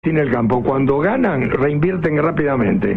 en el campo, cuando ganan, reinvierten rápidamente.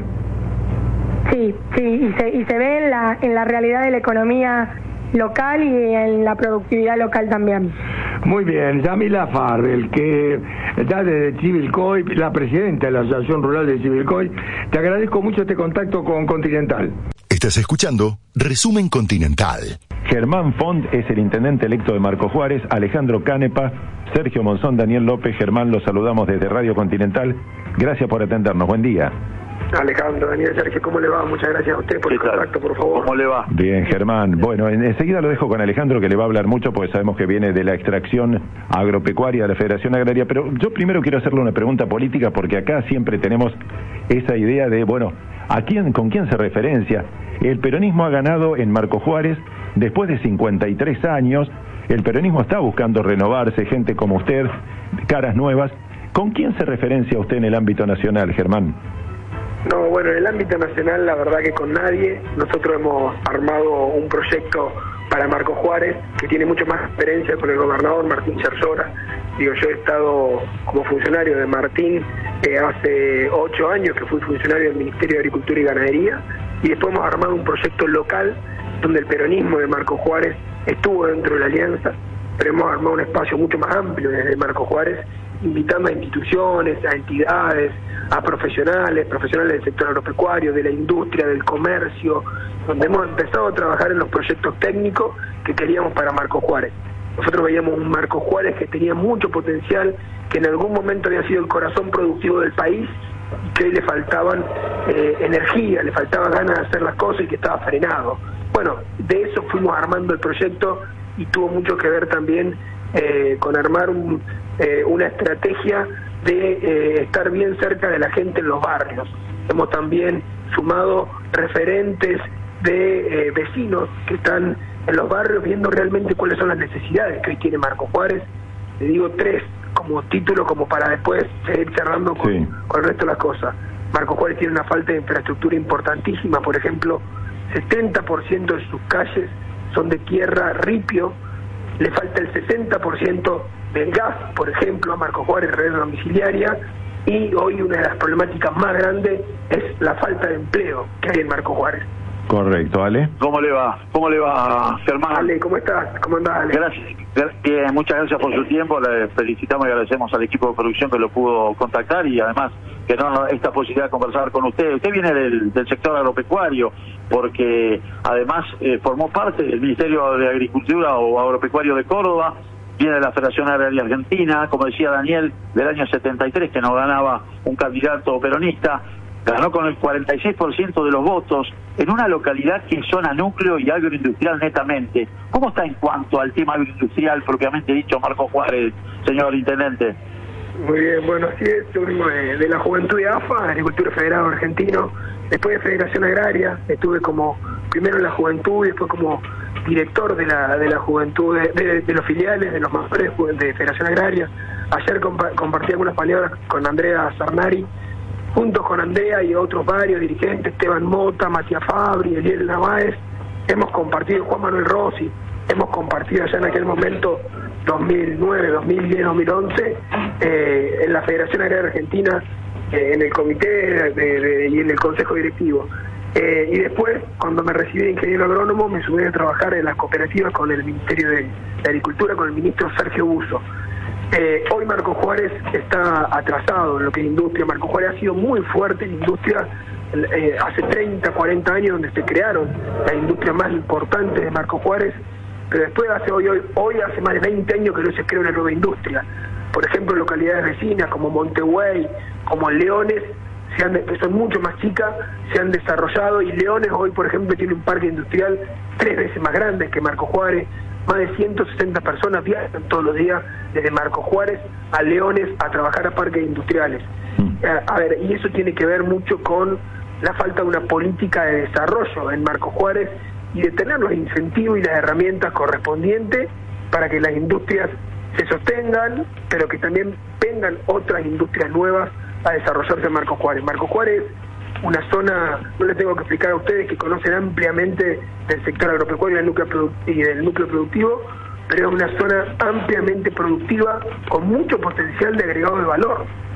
Sí, y se ve en la realidad de la economía local y en la productividad local también. Muy bien, Yamila Fardel, que ya desde Chivilcoy, la presidenta de la Asociación Rural de Chivilcoy, te agradezco mucho este contacto con Continental. Estás escuchando Resumen Continental. Germán Font es el intendente electo de Marcos Juárez, Alejandro Canepa, Sergio Monzón, Daniel López. Germán, los saludamos desde Radio Continental. Gracias por atendernos. Buen día. Alejandro, Daniel, Sergio, ¿cómo le va? Muchas gracias a usted por el contacto, por favor. ¿Cómo le va? Bien, Germán. Bueno, enseguida lo dejo con Alejandro, que le va a hablar mucho, porque sabemos que viene de la extracción agropecuaria de la Federación Agraria. Pero yo primero quiero hacerle una pregunta política, porque acá siempre tenemos esa idea de, bueno, ¿con quién se referencia? El peronismo ha ganado en Marcos Juárez después de 53 años. El peronismo está buscando renovarse, gente como usted, caras nuevas. ¿Con quién se referencia usted en el ámbito nacional, Germán? No, bueno, en el ámbito nacional la verdad que con nadie. Nosotros hemos armado un proyecto para Marcos Juárez que tiene mucho más experiencia con el gobernador Martín Scherzora. Digo, yo he estado como funcionario de Martín hace 8 años que fui funcionario del Ministerio de Agricultura y Ganadería, y después hemos armado un proyecto local donde el peronismo de Marcos Juárez estuvo dentro de la alianza, pero hemos armado un espacio mucho más amplio desde Marcos Juárez, invitando a instituciones, a entidades, a profesionales del sector agropecuario, de la industria, del comercio, donde hemos empezado a trabajar en los proyectos técnicos que queríamos para Marcos Juárez. Nosotros veíamos un Marcos Juárez que tenía mucho potencial, que en algún momento había sido el corazón productivo del país, y que hoy le faltaban energía, le faltaba ganas de hacer las cosas y que estaba frenado. Bueno, de eso fuimos armando el proyecto y tuvo mucho que ver también con armar una estrategia de estar bien cerca de la gente en los barrios. Hemos también sumado referentes de vecinos que están en los barrios viendo realmente cuáles son las necesidades que hoy tiene Marcos Juárez. Le digo 3 como título, como para después seguir cerrando con el resto de las cosas. Marcos Juárez tiene una falta de infraestructura importantísima. Por ejemplo, 70% de sus calles son de tierra ripio. Le falta el 60% del gas, por ejemplo, a Marcos Juárez, red domiciliaria, y hoy una de las problemáticas más grandes es la falta de empleo que hay en Marcos Juárez. Correcto, Ale. ¿Cómo le va, Germán? Ale, ¿cómo estás? ¿Cómo andás, Ale? Gracias, muchas gracias por su tiempo. Le felicitamos y agradecemos al equipo de producción que lo pudo contactar, y además que no esta posibilidad de conversar con usted. Usted viene del sector agropecuario, porque además formó parte del Ministerio de Agricultura o Agropecuario de Córdoba, viene de la Federación Agraria Argentina, como decía Daniel, del año 73, que no ganaba un candidato peronista, ganó con el 46% de los votos en una localidad que es zona núcleo y agroindustrial netamente. ¿Cómo está en cuanto al tema agroindustrial propiamente dicho Marcos Juárez, señor intendente? Muy bien, bueno, así es, tuvimos de la juventud de AFA, Agricultura Federado Argentino, después de Federación Agraria, estuve como primero en la juventud y después como director de la juventud, de los filiales, de los mayores de Federación Agraria. Ayer compartí algunas palabras con Andrea Sarnari, juntos con Andrea y otros varios dirigentes, Esteban Mota, Matías Fabri, Eliel Navaez, hemos compartido, Juan Manuel Rossi, hemos compartido allá en aquel momento 2009, 2010, 2011, en la Federación Agraria Argentina, en el comité y en el consejo directivo. Y después, cuando me recibí de ingeniero agrónomo, me subí a trabajar en las cooperativas con el Ministerio de Agricultura, con el ministro Sergio Busso. Hoy Marcos Juárez está atrasado en lo que es industria. Marcos Juárez ha sido muy fuerte en industria hace 30, 40 años, donde se crearon las industrias más importantes de Marcos Juárez, pero después hoy hace más de 20 años que no se crea una nueva industria. Por ejemplo, localidades vecinas como Montevideo, como Leones, que son mucho más chicas, se han desarrollado, y Leones hoy, por ejemplo, tiene un parque industrial 3 veces más grande que Marcos Juárez. Más de 160 personas viajan todos los días desde Marcos Juárez a Leones a trabajar a parques industriales. A ver, y eso tiene que ver mucho con la falta de una política de desarrollo en Marcos Juárez y de tener los incentivos y las herramientas correspondientes para que las industrias se sostengan, pero que también vengan otras industrias nuevas a desarrollarse en Marcos Juárez. Marcos Juárez, una zona, no les tengo que explicar a ustedes que conocen ampliamente del sector agropecuario y del núcleo productivo, pero es una zona ampliamente productiva con mucho potencial de agregado de valor.